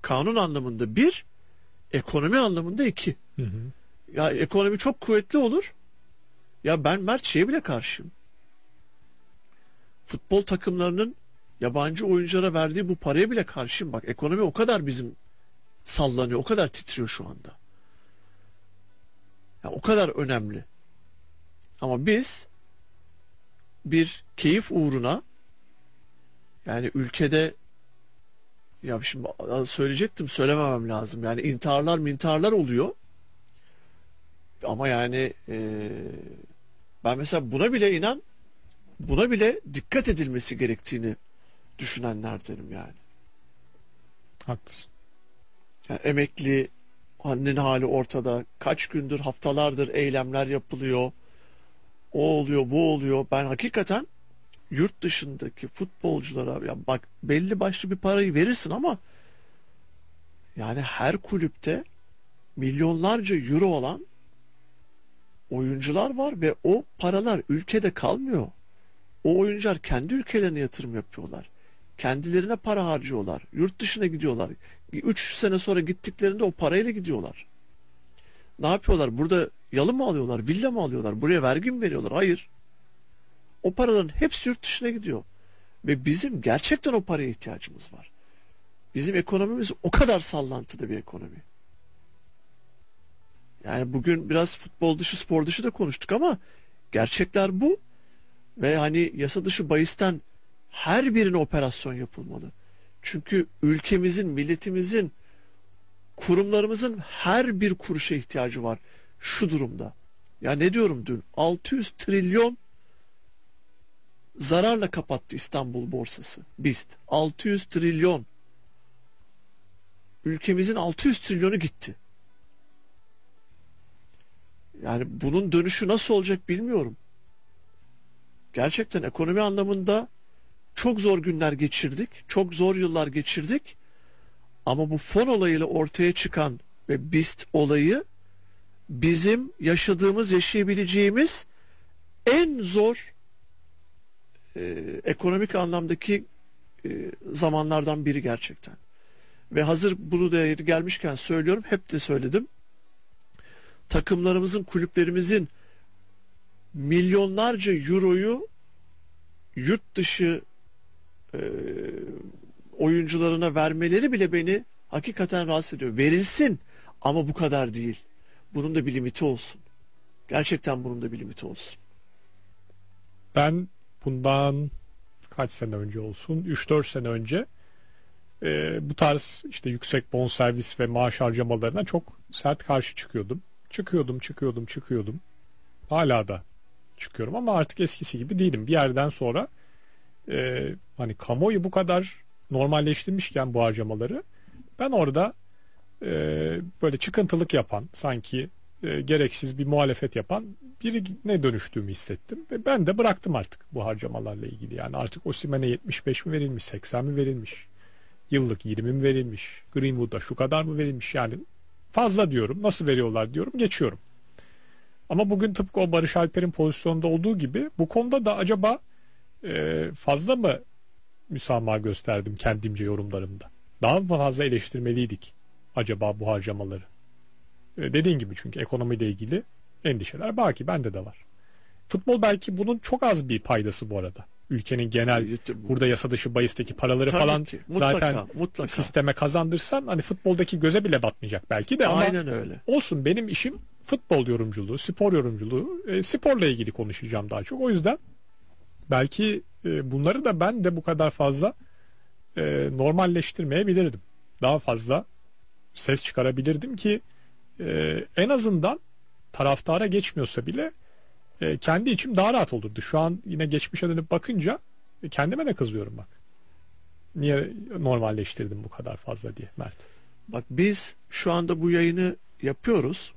kanun anlamında bir, ekonomi anlamında iki. Hı hı. Ya ekonomi çok kuvvetli olur. Ya ben Mert şeye bile karşıyım. Futbol takımlarının yabancı oyunculara verdiği bu paraya bile karşıyım. Bak ekonomi o kadar bizim sallanıyor, o kadar titriyor şu anda. Ya o kadar önemli. Ama biz bir keyif uğruna, yani ülkede, ya şimdi söyleyecektim, söylememem lazım. Yani intiharlar oluyor. Ama yani ben mesela buna bile dikkat edilmesi gerektiğini düşünenlerdenim yani. Haklısın. Yani emekli annenin hali ortada. Kaç gündür, haftalardır eylemler yapılıyor. O oluyor, bu oluyor. Ben hakikaten yurt dışındaki futbolculara, ya bak, belli başlı bir parayı verirsin ama yani her kulüpte milyonlarca euro olan oyuncular var ve o paralar ülkede kalmıyor. O oyuncular kendi ülkelerine yatırım yapıyorlar. Kendilerine para harcıyorlar. Yurt dışına gidiyorlar. 3 sene sonra gittiklerinde o parayla gidiyorlar. Ne yapıyorlar? Burada yalı mı alıyorlar? Villa mı alıyorlar? Buraya vergi mi veriyorlar? Hayır. O paraların hepsi yurt dışına gidiyor. Ve bizim gerçekten o paraya ihtiyacımız var. Bizim ekonomimiz o kadar sallantıda bir ekonomi. Yani bugün biraz futbol dışı, spor dışı da konuştuk ama gerçekler bu. Ve hani yasa dışı bahisten her birine operasyon yapılmalı. Çünkü ülkemizin, milletimizin, kurumlarımızın her bir kuruşa ihtiyacı var şu durumda. Ya ne diyorum, dün 600 trilyon zararla kapattı İstanbul borsası. BIST 600 trilyon. Ülkemizin 600 trilyonu gitti. Yani bunun dönüşü nasıl olacak bilmiyorum. Gerçekten ekonomi anlamında çok zor günler geçirdik. Çok zor yıllar geçirdik. Ama bu fon olayıyla ortaya çıkan ve BIST olayı bizim yaşayabileceğimiz en zor ekonomik anlamdaki zamanlardan biri gerçekten. Ve hazır bunu da yeri gelmişken söylüyorum, hep de söyledim. Takımlarımızın, kulüplerimizin milyonlarca euroyu yurt dışı oyuncularına vermeleri bile beni hakikaten rahatsız ediyor. Verilsin ama bu kadar değil. Bunun da bir limiti olsun. Gerçekten bunun da bir limiti olsun. Ben bundan kaç sene önce olsun? 3-4 sene önce bu tarz işte yüksek bonservis ve maaş harcamalarına çok sert karşı çıkıyordum. Çıkıyordum. Hala da çıkıyorum ama artık eskisi gibi değilim. Bir yerden sonra hani kamuoyu bu kadar normalleştirmişken bu harcamaları, ben orada böyle çıkıntılık yapan, sanki gereksiz bir muhalefet yapan birine dönüştüğümü hissettim. Ve ben de bıraktım artık bu harcamalarla ilgili. Yani artık Osimhen'e 75 mi verilmiş, 80 mi verilmiş, yıllık 20 mi verilmiş, Greenwood'a şu kadar mı verilmiş, yani fazla diyorum, nasıl veriyorlar diyorum, geçiyorum. Ama bugün tıpkı o Barış Alper'in pozisyonda olduğu gibi bu konuda da acaba fazla mı müsamaha gösterdim kendimce yorumlarımda? Daha mı fazla eleştirmeliydik acaba bu harcamaları? Dediğin gibi, çünkü ekonomiyle ilgili endişeler belki bende de var. Futbol belki bunun çok az bir paydası bu arada. Ülkenin genel, burada yasa dışı bahisteki paraları Tabii falan ki, mutlaka, zaten mutlaka sisteme kazandırsan hani futboldaki göze bile batmayacak belki de, ama aynen öyle. Olsun, benim işim futbol yorumculuğu, spor yorumculuğu, sporla ilgili konuşacağım daha çok. O yüzden belki bunları da ben de bu kadar fazla normalleştirmeyebilirdim. Daha fazla ses çıkarabilirdim ki en azından taraftara geçmiyorsa bile kendi içim daha rahat olurdu. Şu an yine geçmişe dönüp bakınca kendime de kızıyorum bak. Niye normalleştirdim bu kadar fazla diye, Mert. Bak, biz şu anda bu yayını yapıyoruz.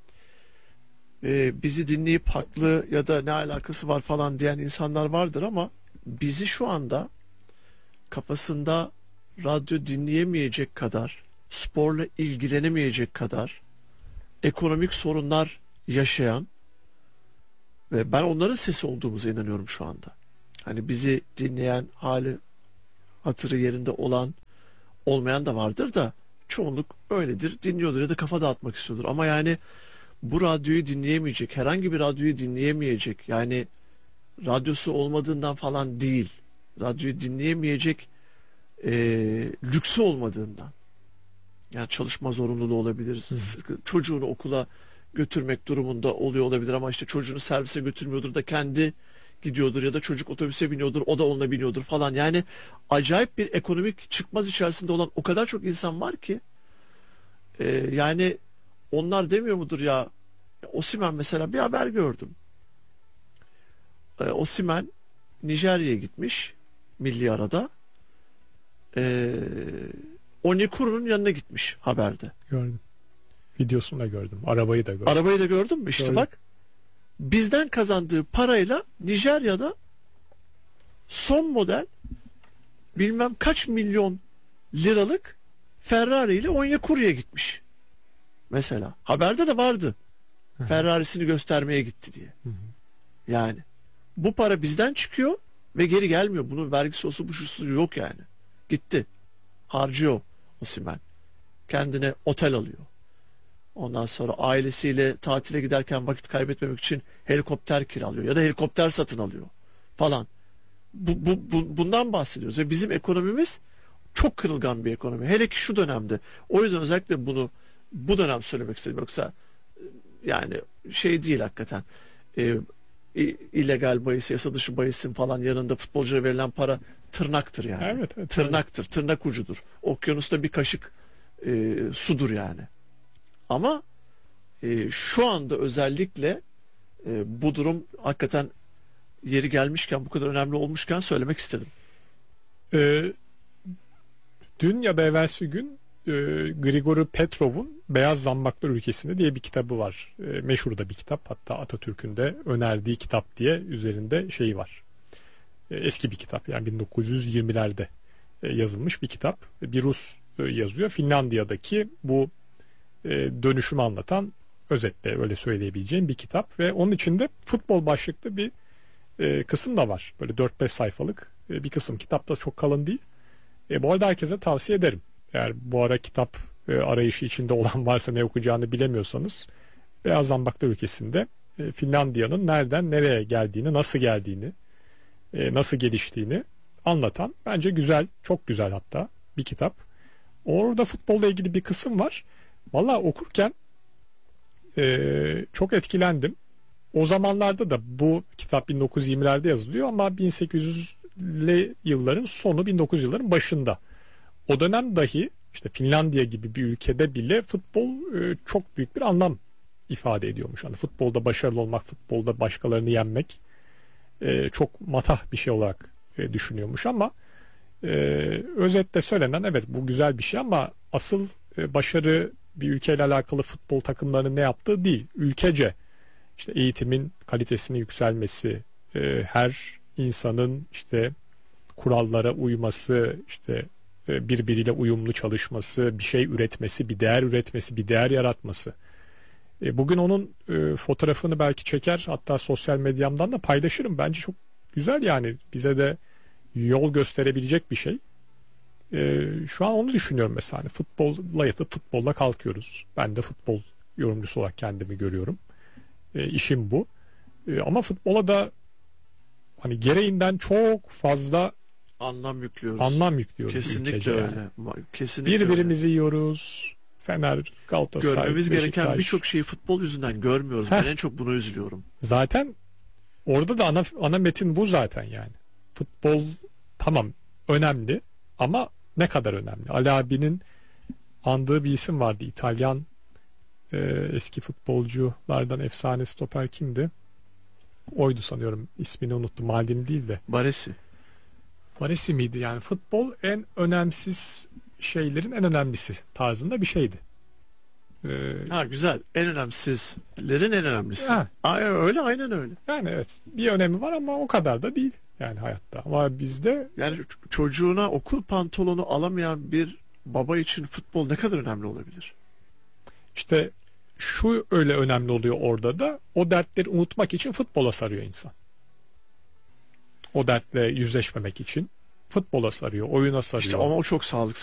Bizi dinleyip haklı ya da ne alakası var falan diyen insanlar vardır ama bizi şu anda kafasında radyo dinleyemeyecek kadar, sporla ilgilenemeyecek kadar ekonomik sorunlar yaşayan ve ben onların sesi olduğumuza inanıyorum şu anda. Hani bizi dinleyen, hali hatırı yerinde olan, olmayan da vardır da çoğunluk öyledir. Dinliyordur ya da kafa dağıtmak istiyordur. Ama yani bu radyoyu dinleyemeyecek, herhangi bir radyoyu dinleyemeyecek. Yani radyosu olmadığından falan değil. Radyoyu dinleyemeyecek lüksü olmadığından. Yani çalışma zorunluluğu olabilir. Çocuğunu okula götürmek durumunda oluyor olabilir ama işte çocuğunu servise götürmüyordur da kendi gidiyordur ya da çocuk otobüse biniyordur, o da onunla biniyordur falan. Yani acayip bir ekonomik çıkmaz içerisinde olan o kadar çok insan var ki yani onlar demiyor mudur ya, Osimhen mesela, bir haber gördüm. Osimhen Nijerya'ya gitmiş milli arada. Onyekuru'nun yanına gitmiş haberde. Gördüm. Videosunu da gördüm. Arabayı da gördüm. Arabayı da gördün mü? İşte Gördüm. bak, bizden kazandığı parayla Nijerya'da son model bilmem kaç milyon liralık Ferrari ile Onyekuru'ya gitmiş. Mesela. Haberde de vardı. Ferrari'sini göstermeye gitti diye. Yani bu para bizden çıkıyor ve geri gelmiyor. Bunun vergisi olsa bu şusu yok yani. Gitti. Harcıyor Osimhen. Kendine otel alıyor. Ondan sonra ailesiyle tatile giderken vakit kaybetmemek için helikopter kiralıyor ya da helikopter satın alıyor falan. Bundan bahsediyoruz ve bizim ekonomimiz çok kırılgan bir ekonomi. Hele ki şu dönemde. O yüzden özellikle bunu bu dönem söylemek istedim. Yoksa yani şey değil hakikaten. İllegal bahis, yasa dışı bahisin falan yanında futbolcuya verilen para tırnaktır yani. Evet, Tırnaktır, tırnak ucudur. Okyanusta bir kaşık sudur yani. Ama şu anda özellikle bu durum hakikaten yeri gelmişken, bu kadar önemli olmuşken söylemek istedim. Dün ya da evvelsi gün Grigori Petrov'un Beyaz Zambaklar Ülkesinde diye bir kitabı var. Meşhur da bir kitap. Hatta Atatürk'ün de önerdiği kitap diye üzerinde şeyi var. Eski bir kitap, yani 1920'lerde yazılmış bir kitap. Bir Rus yazıyor. Finlandiya'daki bu dönüşümü anlatan, özetle öyle söyleyebileceğim bir kitap ve onun içinde futbol başlıklı bir kısım da var. Böyle 4-5 sayfalık bir kısım. Kitap da çok kalın değil. Bu arada herkese tavsiye ederim. Eğer bu ara kitap arayışı içinde olan varsa, ne okuyacağını bilemiyorsanız, Beyaz Zambaklar Ülkesi'nde Finlandiya'nın nereden nereye geldiğini, nasıl geldiğini, nasıl geliştiğini anlatan, bence güzel, çok güzel hatta bir kitap. Orada futbolla ilgili bir kısım var. Vallahi okurken çok etkilendim. O zamanlarda da bu kitap 1920'lerde yazılıyor ama 1800'li yılların sonu, 1900 yılların başında. O dönem dahi işte Finlandiya gibi bir ülkede bile futbol çok büyük bir anlam ifade ediyormuş. Yani futbolda başarılı olmak, futbolda başkalarını yenmek çok matah bir şey olarak düşünüyormuş ama özetle söylenen, evet bu güzel bir şey ama asıl başarı bir ülkeyle alakalı futbol takımlarının ne yaptığı değil. Ülkece işte eğitimin kalitesinin yükselmesi, her insanın işte kurallara uyması, işte birbiriyle uyumlu çalışması, bir şey üretmesi, bir değer üretmesi, bir değer yaratması. Bugün onun fotoğrafını belki çeker, hatta sosyal medyamdan da paylaşırım. Bence çok güzel, yani bize de yol gösterebilecek bir şey. Şu an onu düşünüyorum mesela. Hani futbolla yatıp futbolla kalkıyoruz. Ben de futbol yorumcusu olarak kendimi görüyorum. İşim bu. Ama futbola da hani gereğinden çok fazla Anlam yüklüyoruz. anlam yüklüyoruz. Kesinlikle yani. öyle. Kesinlikle Birbirimizi yiyoruz. Fener, Galatasaray, görmemiz gereken Beşiktaş. birçok şeyi futbol yüzünden görmüyoruz. Ben en çok buna üzülüyorum. Zaten orada da ana metin bu zaten yani. Futbol tamam önemli ama ne kadar önemli? Ali abinin andığı bir isim vardı. İtalyan eski futbolculardan efsane stoper kimdi? Oydu sanıyorum. İsmini unuttum. Maldini değil de. Baresi. Baresi miydi? Yani futbol en önemsiz şeylerin en önemlisi tarzında bir şeydi. Ha, güzel. En önemsizlerin en önemlisi. Ha. Öyle, aynen öyle. Yani evet, bir önemi var ama o kadar da değil yani hayatta. Ama bizde Yani çocuğuna okul pantolonu alamayan bir baba için futbol ne kadar önemli olabilir? işte şu öyle önemli oluyor orada da, o dertleri unutmak için futbola sarıyor insan. O dertle yüzleşmemek için futbola sarıyor, oyuna sarıyor. İşte ama o çok sağlıksız.